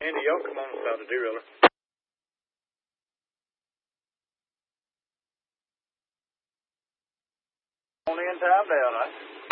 Andy, y'all come on without a derailer. On in, time down, huh?